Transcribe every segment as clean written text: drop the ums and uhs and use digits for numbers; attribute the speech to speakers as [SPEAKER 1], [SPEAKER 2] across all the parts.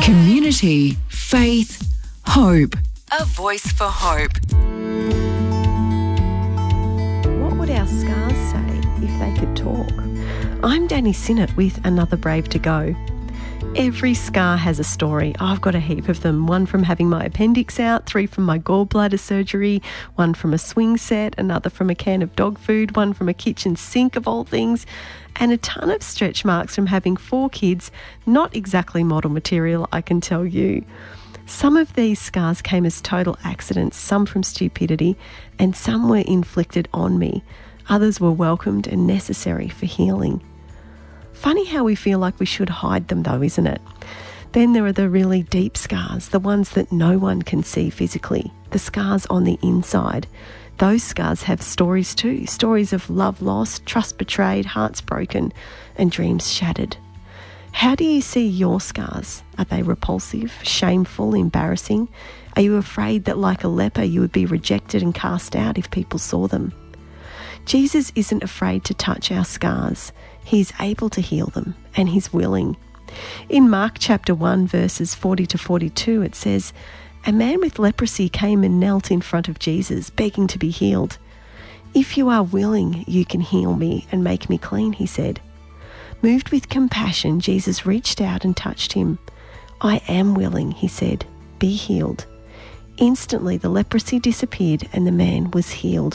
[SPEAKER 1] Community, faith, hope. A voice for hope.
[SPEAKER 2] What would our scars say if they could talk? I'm Danny Sinnott with Another Brave to Go. Every scar has a story. I've got a heap of them. One from having my appendix out, 3 from my gallbladder surgery, 1 from a swing set, another from a can of dog food, 1 from a kitchen sink of all things, and a ton of stretch marks from having 4 kids. Not exactly model material, I can tell you. Some of these scars came as total accidents, some from stupidity, and some were inflicted on me. Others were welcomed and necessary for healing. Funny how we feel like we should hide them though, isn't it? Then there are the really deep scars, the ones that no one can see physically, the scars on the inside. Those scars have stories too, stories of love lost, trust betrayed, hearts broken, and dreams shattered. How do you see your scars? Are they repulsive, shameful, embarrassing? Are you afraid that like a leper you would be rejected and cast out if people saw them? Jesus isn't afraid to touch our scars. He's able to heal them, and he's willing. In Mark chapter 1, verses 40 to 42, it says, "A man with leprosy came and knelt in front of Jesus, begging to be healed. 'If you are willing, you can heal me and make me clean,' he said. Moved with compassion, Jesus reached out and touched him. 'I am willing,' he said. 'Be healed.' Instantly, the leprosy disappeared and the man was healed."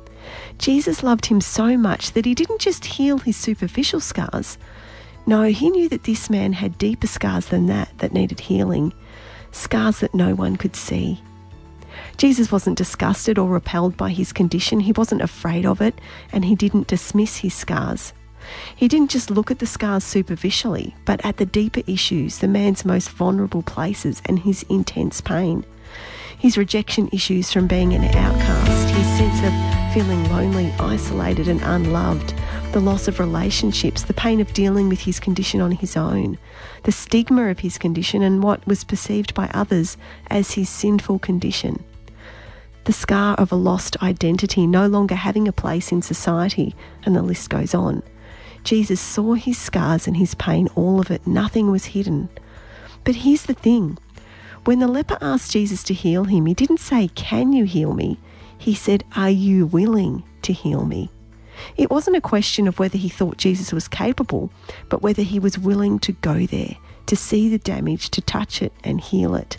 [SPEAKER 2] Jesus loved him so much that he didn't just heal his superficial scars. No, he knew that this man had deeper scars than that needed healing, scars that no one could see. Jesus wasn't disgusted or repelled by his condition. He wasn't afraid of it, and he didn't dismiss his scars. He didn't just look at the scars superficially, but at the deeper issues, the man's most vulnerable places and his intense pain. His rejection issues from being an outcast, his sense of feeling lonely, isolated and unloved, the loss of relationships, the pain of dealing with his condition on his own, the stigma of his condition and what was perceived by others as his sinful condition, the scar of a lost identity, no longer having a place in society, and the list goes on. Jesus saw his scars and his pain, all of it. Nothing was hidden. But here's the thing. When the leper asked Jesus to heal him, he didn't say, "Can you heal me?" He said, "Are you willing to heal me?" It wasn't a question of whether he thought Jesus was capable, but whether he was willing to go there, to see the damage, to touch it and heal it.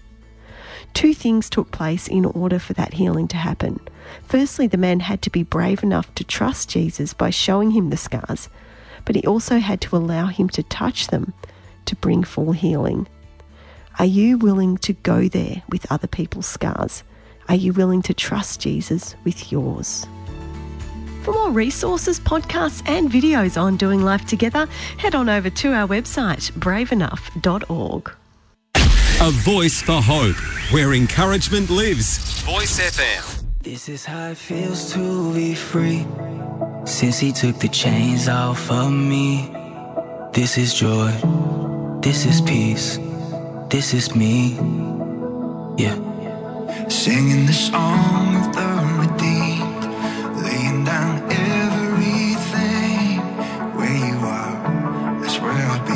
[SPEAKER 2] 2 things took place in order for that healing to happen. Firstly, the man had to be brave enough to trust Jesus by showing him the scars, but he also had to allow him to touch them to bring full healing. Are you willing to go there with other people's scars? Are you willing to trust Jesus with yours? For more resources, podcasts and videos on doing life together, head on over to our website, braveenough.org.
[SPEAKER 3] A voice for hope, where encouragement lives. Voice FM.
[SPEAKER 4] This is how it feels to be free. Since he took the chains off of me. This is joy. This is peace. This is me.